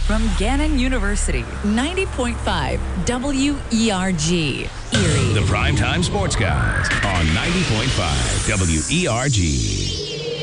From Gannon University, 90.5 WERG, Erie. The Primetime Sports Guys on 90.5 WERG.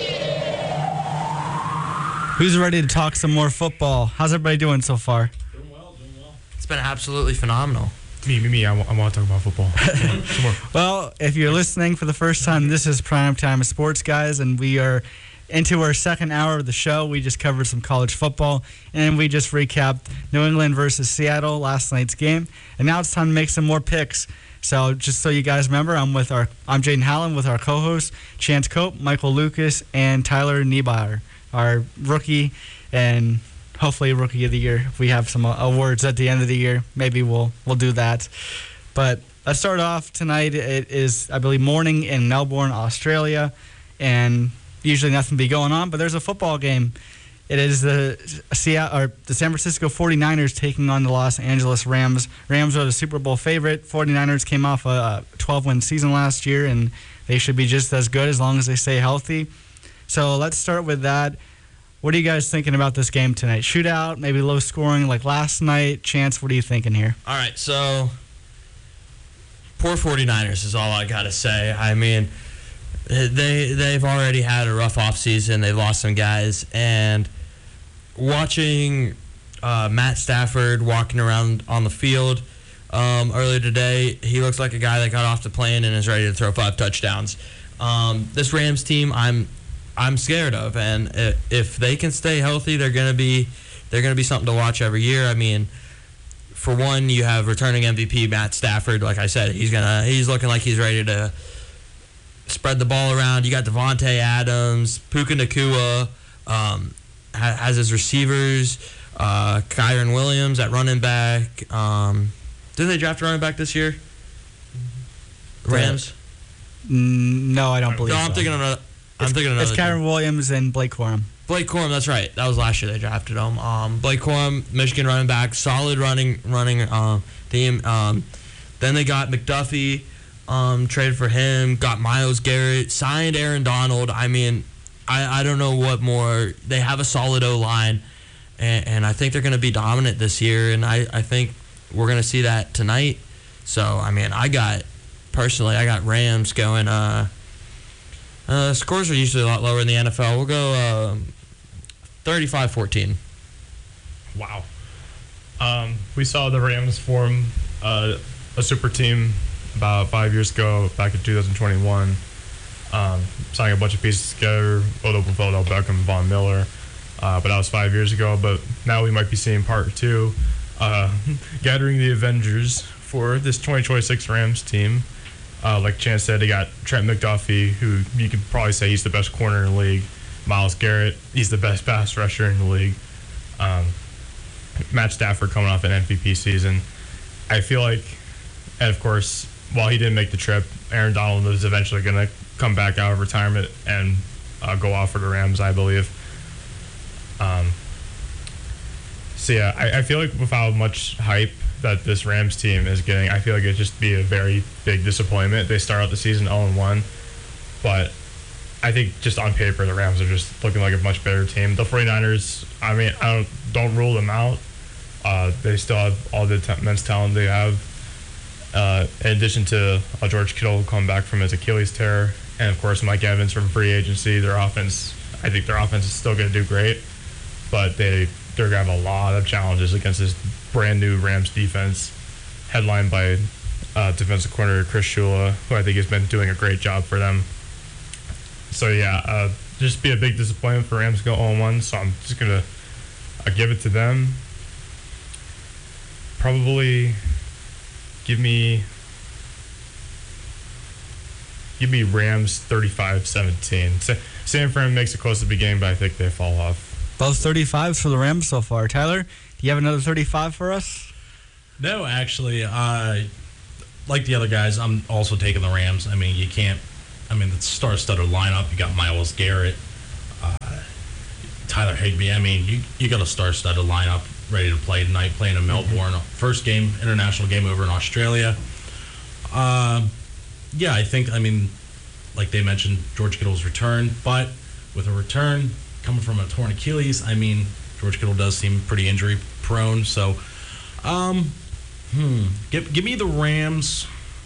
Who's ready to talk some more football? How's everybody doing so far? Doing well. It's been absolutely phenomenal. Me. I want to talk about football. Some more. Well, if you're listening for the first time, this is Primetime Sports Guys, and we are into our second hour of the show. We just covered some college football, and we just recapped New England versus Seattle, last night's game. And now it's time to make some more picks. So just so you guys remember, I'm Jaden Hallen with our co-hosts, Chance Cope, Michael Lucas, and Tyler Niebuhr, our rookie and hopefully rookie of the year. If we have some awards at the end of the year, maybe we'll do that. But let's start off tonight. It is, I believe, morning in Melbourne, Australia, and usually nothing be going on, but there's a football game. It is the San Francisco 49ers taking on the Los Angeles Rams. Rams are the Super Bowl favorite. 49ers came off a 12-win season last year, and they should be just as good as long as they stay healthy. So let's start with that. What are you guys thinking about this game tonight? Shootout, maybe low scoring like last night? Chance, what are you thinking here? All right, so poor 49ers is all I got to say. I mean, they've already had a rough offseason. They've lost some guys. And watching Matt Stafford walking around on the field earlier today, he looks like a guy that got off the plane and is ready to throw 5 touchdowns. This Rams team, I'm scared of, and if they can stay healthy, they're gonna be something to watch every year. I mean, for one, you have returning MVP Matt Stafford. Like I said, he's looking like he's ready to spread the ball around. You got Devontae Adams, Puka Nacua, has his receivers, Kyron Williams at running back. Did they draft a running back this year? Rams? No, I don't believe so. I'm thinking of another. It's Kyron Williams and Blake Corum. Blake Corum, that's right. That was last year they drafted him. Blake Corum, Michigan running back, solid running team. Then they got McDuffie, traded for him. Got Myles Garrett, signed Aaron Donald. I mean, I don't know what more. They have a solid O-line, and I think they're going to be dominant this year. And I think we're going to see that tonight. So I mean, I got Rams going. Scores are usually a lot lower in the NFL. We'll go 35-14. Wow. We saw the Rams form a super team about 5 years ago, back in 2021. Signing a bunch of pieces together, Odell Beckham, Von Miller. But that was 5 years ago. But now we might be seeing part 2, gathering the Avengers for this 2026 Rams team. Like Chance said, they got Trent McDuffie, who you could probably say he's the best corner in the league. Myles Garrett, he's the best pass rusher in the league. Matt Stafford coming off an MVP season. I feel like, and of course, while he didn't make the trip, Aaron Donald is eventually going to come back out of retirement and go off for the Rams, I believe. So yeah, I feel like with how much hype that this Rams team is getting, I feel like it'd just be a very big disappointment. They start out the season 0-1, but I think just on paper, the Rams are just looking like a much better team. The 49ers, I mean, I don't rule them out. They still have all the immense talent they have. In addition to George Kittle coming back from his Achilles tear, and of course Mike Evans from free agency, I think their offense is still going to do great, but they're going to have a lot of challenges against this brand new Rams defense, headlined by defensive coordinator Chris Shula, who I think has been doing a great job for them. So yeah, just be a big disappointment for Rams to go 0-1. So I'm just gonna give it to them. Probably give me Rams 35-17. San Fran makes it close to the beginning, but I think they fall off. Both 35s for the Rams so far. Tyler, do you have another 35 for us? No, actually, like the other guys, I'm also taking the Rams. I mean, the star-studded lineup. You got Myles Garrett, Tyler Higbee. I mean, you got a star-studded lineup ready to play tonight, playing in Melbourne. First game, international game over in Australia. Yeah, I think, like they mentioned, George Kittle's return. But with a return coming from a torn Achilles, George Kittle does seem pretty injury prone. So, give me the Rams.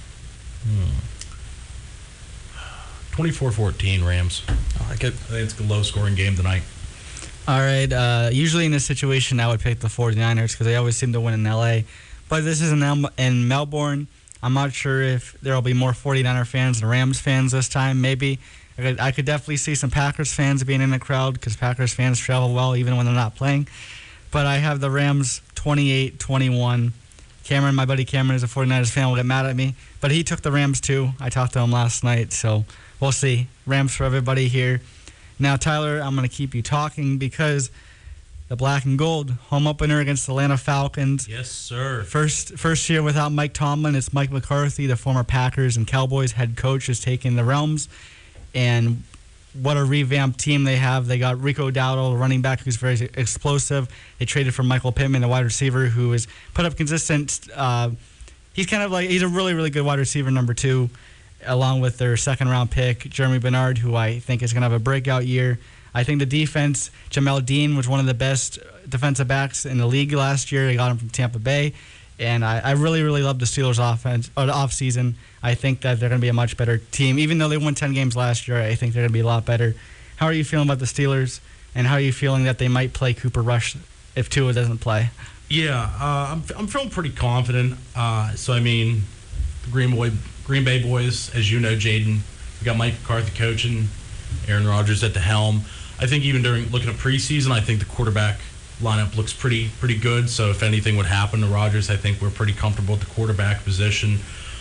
24-14 Rams. I like it. I think it's a low-scoring game tonight. All right. Usually in this situation, I would pick the 49ers because they always seem to win in L.A. But this is in Melbourne. I'm not sure if there will be more 49er fans than Rams fans this time. Maybe. I could definitely see some Packers fans being in the crowd because Packers fans travel well even when they're not playing. But I have the Rams 28-21. Cameron, my buddy Cameron, is a 49ers fan, will get mad at me. But he took the Rams too. I talked to him last night, so we'll see. Rams for everybody here. Now, Tyler, I'm going to keep you talking because the black and gold home opener against the Atlanta Falcons. Yes, sir. First year without Mike Tomlin. It's Mike McCarthy, the former Packers and Cowboys head coach, is taking the realms. And what a revamped team they have. They got Rico Dowdle, a running back who's very explosive. They traded for Michael Pittman, the wide receiver, who has put up consistent. He's a really, really good wide receiver, number 2, along with their second-round pick, Jeremy Bernard, who I think is going to have a breakout year. I think the defense, Jamel Dean was one of the best defensive backs in the league last year. They got him from Tampa Bay. And I really, really love the Steelers' offseason. I think that they're going to be a much better team. Even though they won 10 games last year, I think they're going to be a lot better. How are you feeling about the Steelers? And how are you feeling that they might play Cooper Rush if Tua doesn't play? Yeah, I'm feeling pretty confident. So, I mean, the Green Bay Boys, as you know, Jaden, we got Mike McCarthy coaching, Aaron Rodgers at the helm. I think even during looking at preseason, I think the quarterback lineup looks pretty good. So if anything would happen to Rodgers, I think we're pretty comfortable at the quarterback position.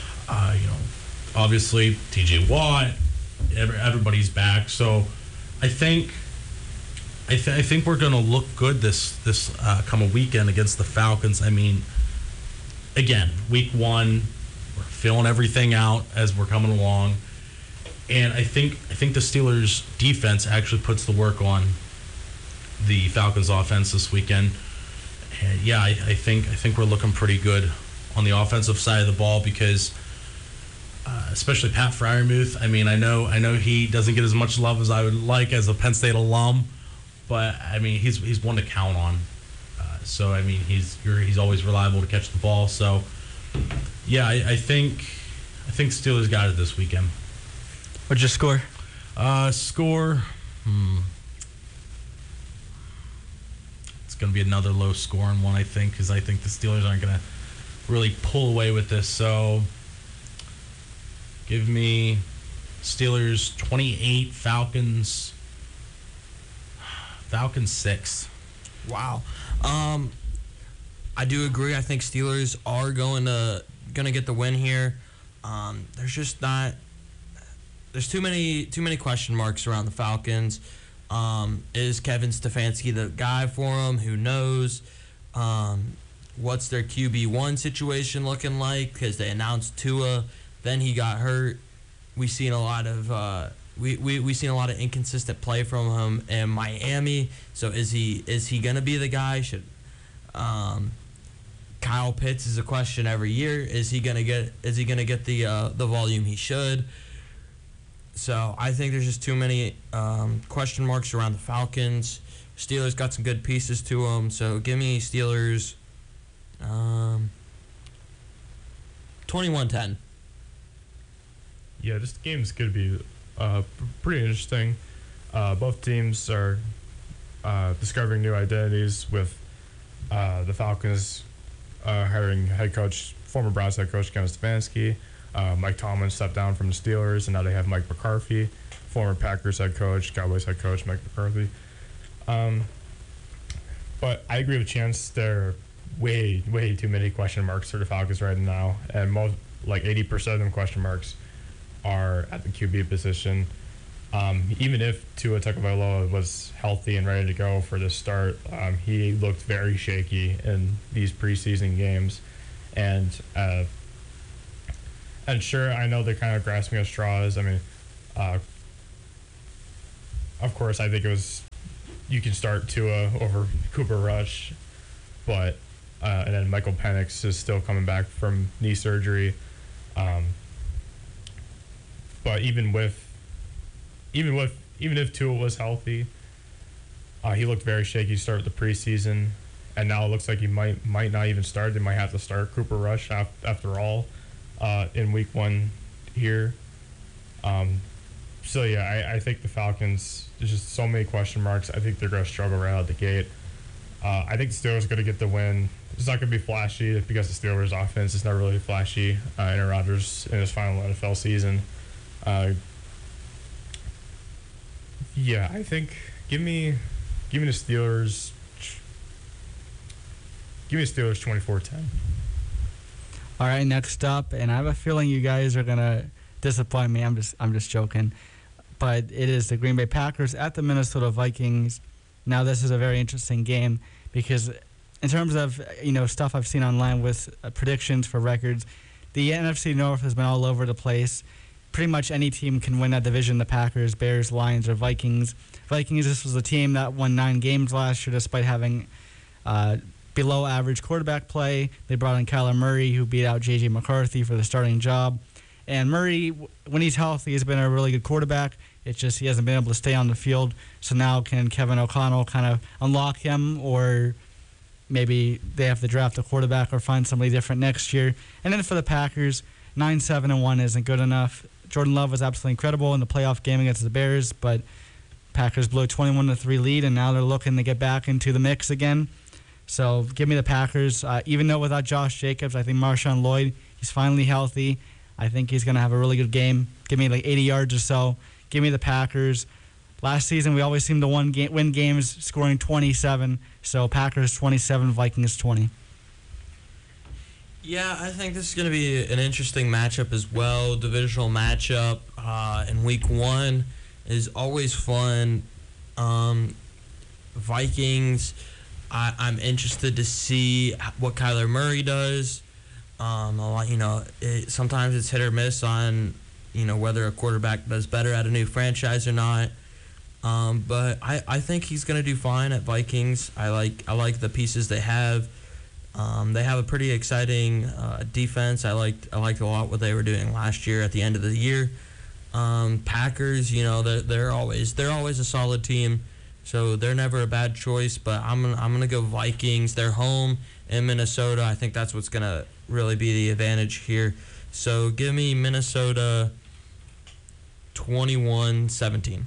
Obviously T.J. Watt, everybody's back. So I think we're going to look good this coming weekend against the Falcons. I mean, again, week 1, we're filling everything out as we're coming along, and I think the Steelers' defense actually puts the work on the Falcons' offense this weekend. And yeah, I think we're looking pretty good on the offensive side of the ball because, especially Pat Freiermuth. I mean, I know he doesn't get as much love as I would like as a Penn State alum, but I mean he's one to count on. So I mean he's always reliable to catch the ball. So yeah, I think Steelers got it this weekend. What'd you score? Score. It's going to be another low scoring one, I think, because I think the Steelers aren't going to really pull away with this. So give me Steelers 28, Falcons 6. Wow. I do agree. I think Steelers are going to get the win here. There's just not. There's too many question marks around the Falcons. Is Kevin Stefanski the guy for them? Who knows? What's their QB1 situation looking like? Because they announced Tua, then he got hurt. We've seen a lot of we seen a lot of inconsistent play from him in Miami. So is he gonna be the guy? Kyle Pitts is a question every year. Is he gonna get the volume he should? So I think there's just too many question marks around the Falcons. Steelers got some good pieces to them, so give me Steelers 21-10. Yeah, this game's going to be pretty interesting. Both teams are discovering new identities with the Falcons hiring former Browns head coach Kevin Stefanski. Mike Tomlin stepped down from the Steelers, and now they have Mike McCarthy, former Packers head coach, Cowboys head coach Mike McCarthy. But I agree with Chance. There are way too many question marks for the Falcons right now, and most, like 80% of them question marks are at the QB position. Even if Tua Tagovailoa was healthy and ready to go for this start, he looked very shaky in these preseason games, and sure, I know they're kind of grasping at straws. I mean, of course, I think you can start Tua over Cooper Rush, but and then Michael Penix is still coming back from knee surgery. But even if Tua was healthy, He looked very shaky to start the preseason, and now it looks like he might not even start. They might have to start Cooper Rush after all in week 1 here. So yeah, I think the Falcons, there's just so many question marks. I think they're going to struggle right out the gate. I think the Steelers are going to get the win. It's not going to be flashy because the Steelers' offense is not really flashy. Aaron Rodgers in his final NFL season. Yeah, I think give me the Steelers. Give me the Steelers 24-10. All right, next up, and I have a feeling you guys are gonna disappoint me. I'm just joking, but it is the Green Bay Packers at the Minnesota Vikings. Now this is a very interesting game because in terms of stuff I've seen online with predictions for records, the NFC North has been all over the place. Pretty much any team can win that division, the Packers, Bears, Lions, or Vikings. Vikings, this was a team that won 9 games last year despite having below average quarterback play. They brought in Kyler Murray, who beat out J.J. McCarthy for the starting job. And Murray, when he's healthy, has been a really good quarterback. It's just he hasn't been able to stay on the field. So now can Kevin O'Connell kind of unlock him, or maybe they have to draft a quarterback or find somebody different next year. And then for the Packers, 9-7-1 isn't good enough. Jordan Love was absolutely incredible in the playoff game against the Bears, but Packers blew a 21-3 lead, and now they're looking to get back into the mix again. So give me the Packers. Even though without Josh Jacobs, I think Marshawn Lloyd, he's finally healthy. I think he's going to have a really good game. Give me like 80 yards or so. Give me the Packers. Last season, we always seemed to win games scoring 27. So Packers 27, Vikings 20. Yeah, I think this is going to be an interesting matchup as well. Divisional matchup in week 1 is always fun. Vikings, I'm interested to see what Kyler Murray does. Sometimes it's hit or miss on, whether a quarterback does better at a new franchise or not. But I think he's going to do fine at Vikings. I like the pieces they have. They have a pretty exciting defense. I liked a lot what they were doing last year at the end of the year. Packers, they're always a solid team, so they're never a bad choice. But I'm gonna go Vikings. They're home in Minnesota. I think that's what's gonna really be the advantage here. So give me Minnesota 21-17.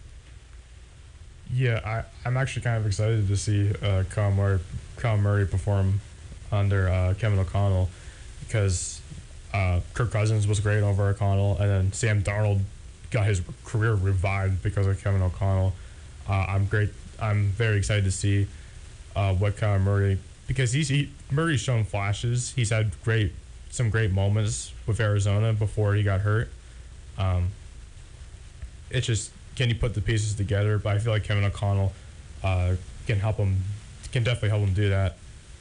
Yeah, I'm actually kind of excited to see Kyle Murray perform under Kevin O'Connell, because Kirk Cousins was great over O'Connell, and then Sam Darnold got his career revived because of Kevin O'Connell. I'm very excited to see what Kyle Murray, because Murray's shown flashes. He's had some great moments with Arizona before he got hurt. It's just, can he put the pieces together? But I feel like Kevin O'Connell can definitely help him do that.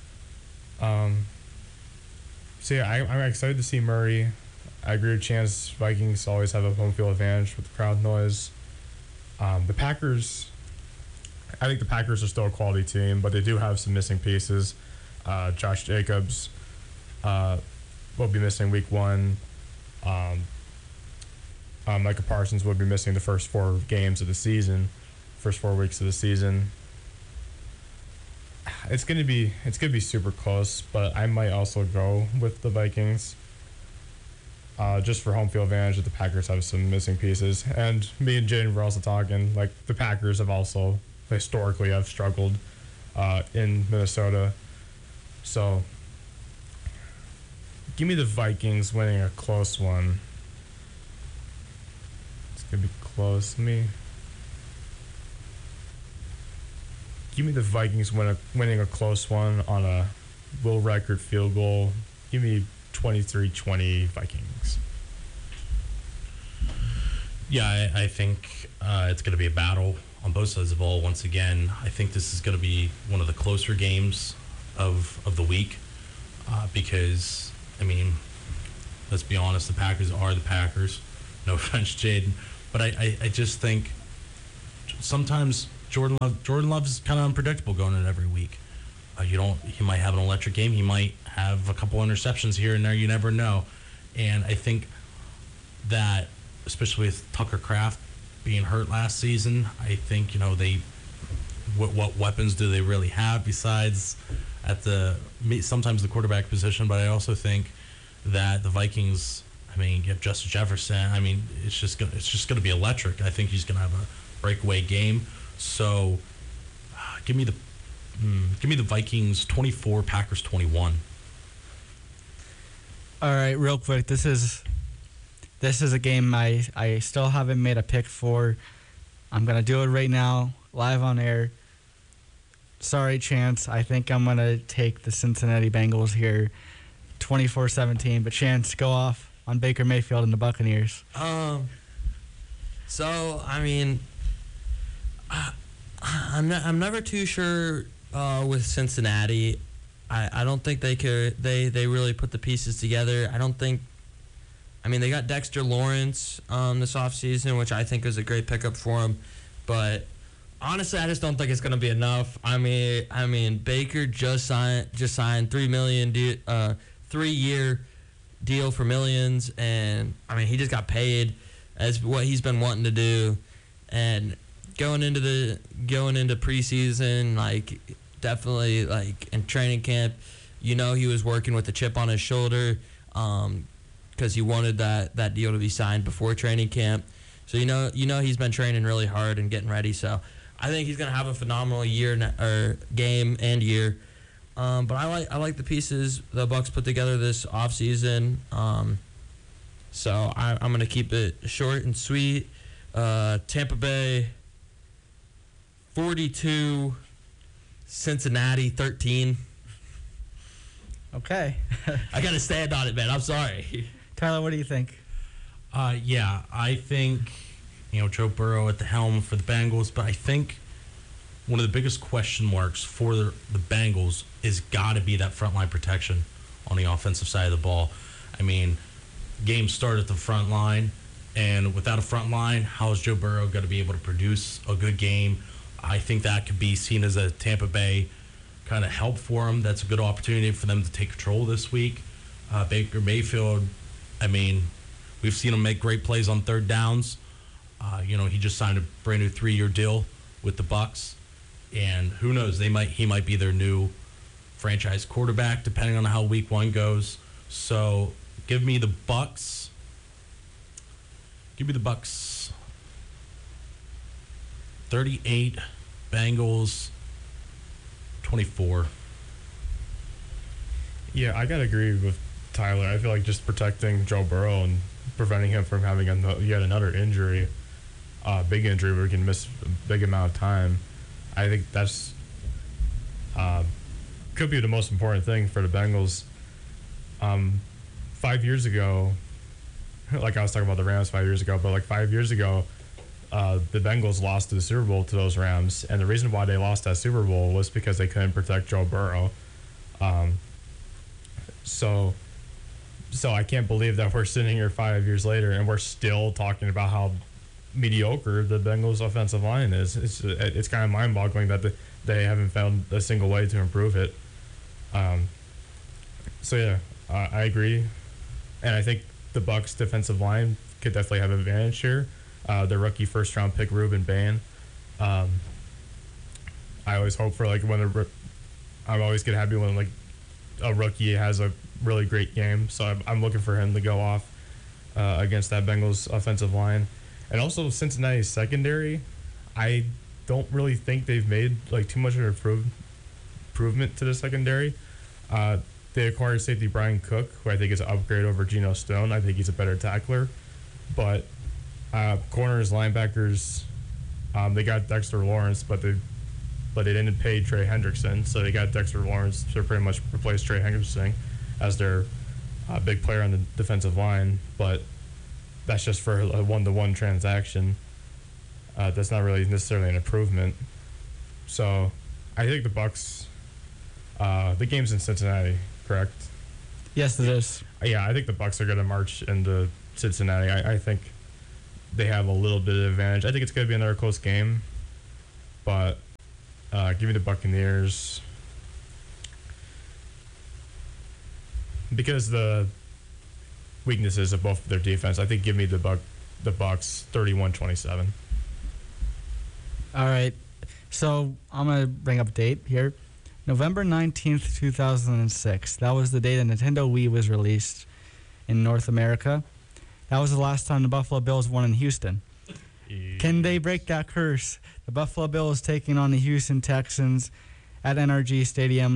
So yeah, I'm excited to see Murray. I agree with Chance. Vikings always have a home field advantage with the crowd noise. The Packers, I think the Packers are still a quality team, but they do have some missing pieces. Josh Jacobs will be missing week 1. Micah Parsons will be missing the first 4 weeks of the season. It's gonna be super close, but I might also go with the Vikings. Just for home field advantage, that the Packers have some missing pieces, and me and Jaden were also talking, like, the Packers have also historically have struggled in Minnesota. So give me the Vikings winning a close one. It's gonna be close. Give me the Vikings winning a close one on a Will Reichert field goal. Give me 23-20 Vikings. Yeah, I think it's going to be a battle on both sides of the ball once again. I think this is going to be one of the closer games of the week because, let's be honest, the Packers are the Packers. No offense, Jaden. But I just think sometimes Jordan Love is kind of unpredictable going in every week. He might have an electric game. He might have a couple interceptions here and there. You never know. And I think that, especially with Tucker Kraft being hurt last season, I think they what weapons do they really have besides sometimes the quarterback position? But I also think that the Vikings, I mean, you have Justin Jefferson. I mean, it's just gonna be electric. I think he's gonna have a breakaway game. So, give me the Vikings 24, Packers 21. All right, real quick. This is a game I still haven't made a pick for. I'm gonna do it right now, live on air. Sorry, Chance. I think I'm gonna take the Cincinnati Bengals here, 24-17. But Chance, go off on Baker Mayfield and the Buccaneers. So I mean, I'm never too sure with Cincinnati. I don't think they could. They really put the pieces together. I mean, they got Dexter Lawrence this offseason, which I think was a great pickup for him. But honestly, I just don't think it's going to be enough. I mean, Baker just signed $3 million 3-year deal for millions, and I mean, he just got paid as what he's been wanting to do. And going into preseason, like definitely like in training camp, he was working with a chip on his shoulder. Because he wanted that deal to be signed before training camp. So he's been training really hard and getting ready. So I think he's going to have a phenomenal game and year. But I like the pieces the Bucs put together this offseason. So I'm going to keep it short and sweet. Tampa Bay 42, Cincinnati 13. Okay. I got to stand on it, man. I'm sorry. Tyler, what do you think? Yeah, I think, Joe Burrow at the helm for the Bengals, but I think one of the biggest question marks for the Bengals is got to be that frontline protection on the offensive side of the ball. I mean, games start at the front line, and without a front line, how is Joe Burrow going to be able to produce a good game? I think that could be seen as a Tampa Bay kind of help for them. That's a good opportunity for them to take control this week. Baker Mayfield, I mean, we've seen him make great plays on third downs. He just signed a brand new 3-year deal with the Bucs, and who knows? He might be their new franchise quarterback, depending on how Week 1 goes. So, give me the Bucs. Give me the Bucs. 38, Bengals 24. Yeah, I gotta agree with Tyler. I feel like just protecting Joe Burrow and preventing him from having yet another injury, big injury where he can miss a big amount of time. I think that's could be the most important thing for the Bengals. 5 years ago, like I was talking about the Rams 5 years ago, but like 5 years ago, the Bengals lost to the Super Bowl to those Rams, and the reason why they lost that Super Bowl was because they couldn't protect Joe Burrow. So I can't believe that we're sitting here 5 years later and we're still talking about how mediocre the Bengals offensive line is. It's kind of mind-boggling that they haven't found a single way to improve it. I agree, and I think the Bucs defensive line could definitely have an advantage here. The rookie first-round pick Ruben Bain. I always hope for I'm always get happy when a rookie has a really great game. So I'm looking for him to go off against that Bengals offensive line, and also Cincinnati's secondary. I don't really think they've made too much of an improvement to the secondary. They acquired safety Brian Cook, who I think is an upgrade over Geno Stone. I think he's a better tackler, but corners, linebackers, they got Dexter Lawrence, but they didn't pay Trey Hendrickson, so they got Dexter Lawrence to pretty much replace Trey Hendrickson as their big player on the defensive line. But that's just for a one-to-one transaction. That's not really necessarily an improvement. So I think the Bucs. The game's in Cincinnati, correct? Yes, it is. Yeah, I think the Bucs are going to march into Cincinnati. I think they have a little bit of advantage. I think it's going to be another close game, but give me the Buccaneers because the weaknesses of both of their defense. I think give me the Bucs 31-27. All right. So I'm going to bring up a date here. November 19th, 2006. That was the day the Nintendo Wii was released in North America. That was the last time the Buffalo Bills won in Houston. Can they break that curse? The Buffalo Bills taking on the Houston Texans at NRG Stadium